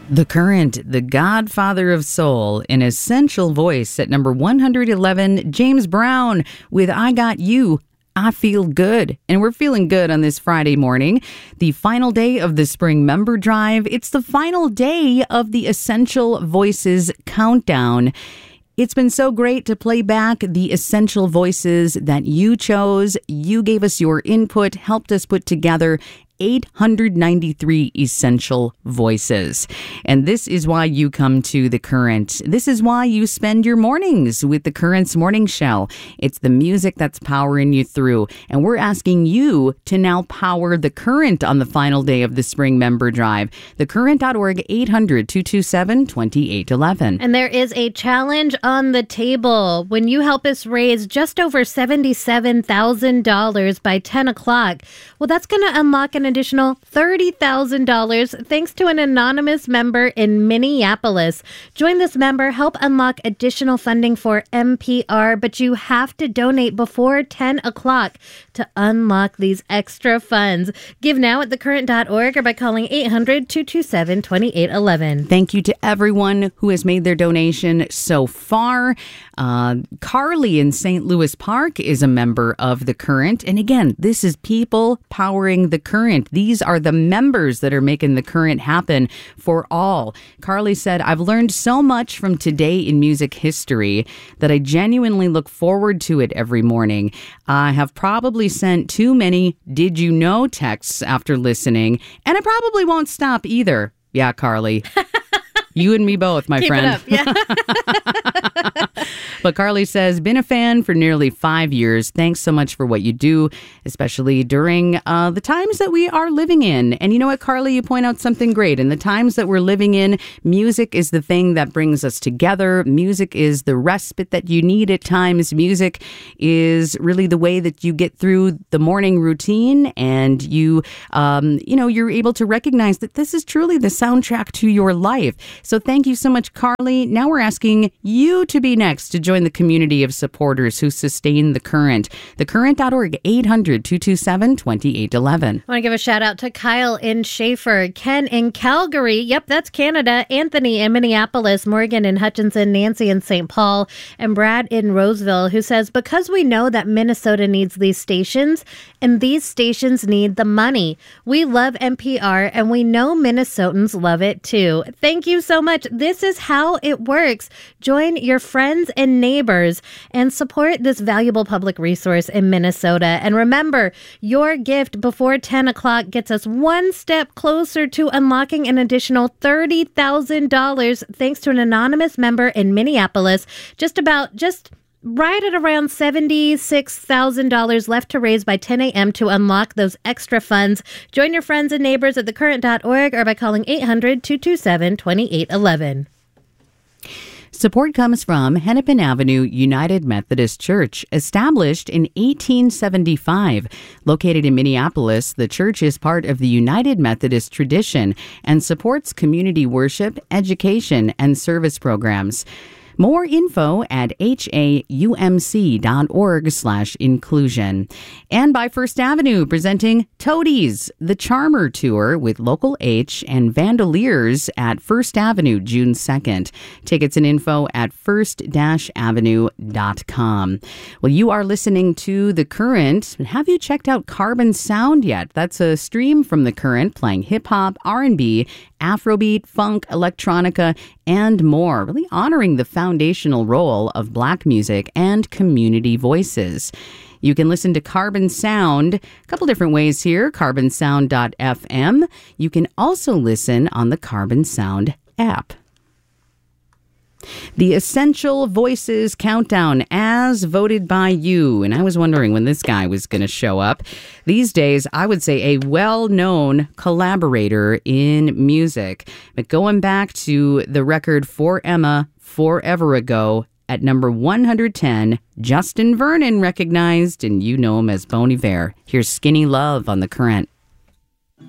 The Current, the godfather of soul, an essential voice at number 111, James Brown with I Got You. I feel good. And we're feeling good on this Friday morning, the final day of the spring member drive. It's the final day of the Essential Voices countdown. It's been so great to play back the essential voices that you chose. You gave us your input, helped us put together 893 essential voices. And this is why you come to The Current. This is why you spend your mornings with The Current's Morning Show. It's the music that's powering you through. And we're asking you to now power The Current on the final day of the spring member drive. TheCurrent.org, 800-227-2811. And there is a challenge on the table. When you help us raise just over $77,000 by 10 o'clock, well, that's going to unlock an additional $30,000 thanks to an anonymous member in Minneapolis. Join this member, help unlock additional funding for NPR, but you have to donate before 10 o'clock to unlock these extra funds. Give now at thecurrent.org or by calling 800-227-2811. Thank you to everyone who has made their donation so far. Carly in St. Louis Park is a member of The Current. And again, this is people powering The Current. These are the members that are making The Current happen for all. Carly said, I've learned so much from today in music history that I genuinely look forward to it every morning. I have probably sent too many did you know texts after listening, and I probably won't stop either. Yeah, Carly. You and me both, my friend. Keep it up, yeah. But Carly says, been a fan for nearly 5 years. Thanks so much for what you do, especially during the times that we are living in. And you know what, Carly, you point out something great. In the times that we're living in, music is the thing that brings us together. Music is the respite that you need at times. Music is really the way that you get through the morning routine, and you're able to recognize that this is truly the soundtrack to your life. So thank you so much, Carly. Now we're asking you to be next to join the community of supporters who sustain The Current. TheCurrent.org, 800-227-2811. I want to give a shout out to Kyle in Schaefer, Ken in Calgary, yep, that's Canada, Anthony in Minneapolis, Morgan in Hutchinson, Nancy in St. Paul, and Brad in Roseville, who says, because we know that Minnesota needs these stations, and these stations need the money. We love NPR, and we know Minnesotans love it too. Thank you so much. This is how it works. Join your friends and neighbors and support this valuable public resource in Minnesota. And remember, your gift before 10 o'clock gets us one step closer to unlocking an additional $30,000 thanks to an anonymous member in Minneapolis. Just right at around $76,000 left to raise by 10 a.m. to unlock those extra funds. Join your friends and neighbors at thecurrent.org or by calling 800-227-2811. Support comes from Hennepin Avenue United Methodist Church, established in 1875. Located in Minneapolis, the church is part of the United Methodist tradition and supports community worship, education, and service programs. More info at haumc.org/inclusion. And by First Avenue, presenting Toadies, the Charmer Tour with Local H and Vandaliers at First Avenue, June 2nd. Tickets and info at first-avenue.com. Well, you are listening to The Current. Have you checked out Carbon Sound yet? That's a stream from The Current playing hip-hop, R&B, Afrobeat, funk, electronica, and more, really honoring the foundational role of Black music and community voices. You can listen to Carbon Sound a couple different ways here, carbonsound.fm. You can also listen on the Carbon Sound app. The Essential Voices Countdown, as voted by you. And I was wondering when this guy was going to show up. These days, I would say a well-known collaborator in music. But going back to the record for Emma forever ago, at number 110, Justin Vernon recognized, and you know him as Bon Iver. Here's Skinny Love on The Current.